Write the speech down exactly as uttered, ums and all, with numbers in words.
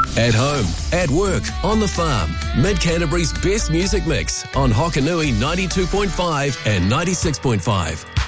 At home, at work, on the farm. Mid-Canterbury's best music mix on Hokanui ninety-two point five and ninety-six point five.